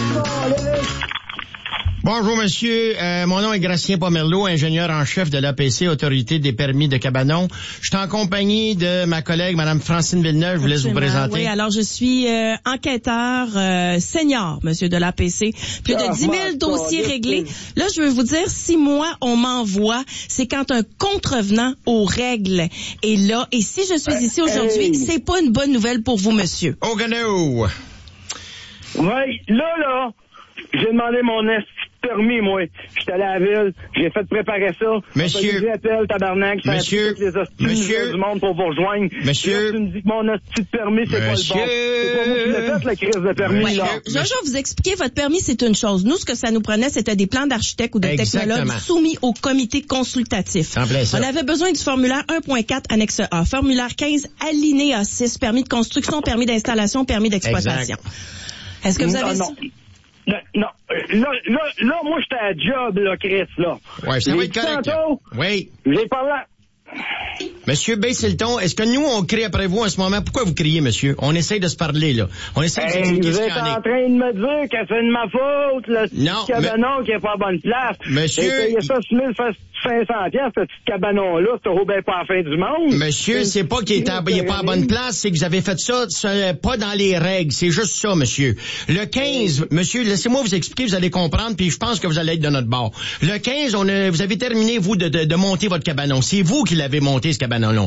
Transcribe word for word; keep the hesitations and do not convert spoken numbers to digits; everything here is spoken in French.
Bonjour, monsieur. Euh, mon nom est Gracien Pomerleau, ingénieur en chef de l'A P C, Autorité des permis de cabanon. Je suis en compagnie de ma collègue, Mme Francine Villeneuve. Je vous laisse vous présenter. Oui, alors je suis euh, enquêteur euh, senior, monsieur, de l'A P C. Plus de dix mille dossiers réglés. Là, je veux vous dire, si moi, on m'envoie, c'est quand un contrevenant aux règles est là. Et si je suis ici aujourd'hui, hey. c'est pas une bonne nouvelle pour vous, monsieur. Oh, no. Oui, là, là, j'ai demandé mon est. permis, moi. J'étais allé à la ville, j'ai fait préparer ça. Monsieur. J'ai appelé tabarnak, Monsieur. Les Monsieur. du monde pour vous rejoindre. Monsieur. Là, tu me dis que mon hostie de permis, c'est Monsieur. pas le bon. C'est pas moi qui l'ai fait, la crise de permis, oui, là. Je vais vous expliquer, votre permis, c'est une chose. Nous, ce que ça nous prenait, c'était des plans d'architectes ou de Exactement. technologues soumis au comité consultatif. On avait besoin du formulaire un point quatre, annexe A. Formulaire quinze, alinéa six, permis de construction, permis d'installation, permis d'exploitation. Est-ce que vous avez non, ça? Non, non. Là, là, là, moi, j'étais à job, là, Chris, là. Ouais, ça va être correct. Tantôt, oui. J'ai parlé à... Monsieur, baissez le ton. Est-ce que nous, on crie après vous en ce moment? Pourquoi vous criez, monsieur? On essaie de se parler, là. On essaie de s'expliquer hey, ce qu'il qu'il y en est. Vous êtes en train de me dire que c'est de ma faute, le non, petit cabanon mais... qui est pas à bonne place. Monsieur... J'ai payé ça six mille cinq cents piastres, ce petit cabanon-là, c'est au bien pas à la fin du monde. Monsieur, c'est pas qu'il est, en, il est pas à bonne place, c'est que vous avez fait ça, ça pas dans les règles. C'est juste ça, monsieur. Le quinze, monsieur, laissez-moi vous expliquer, vous allez comprendre, puis je pense que vous allez être de notre bord. Le quinze, on a, vous avez terminé, vous, de, de, de monter votre cabanon. C'est vous qui l'avez monté, ce cabanon-là.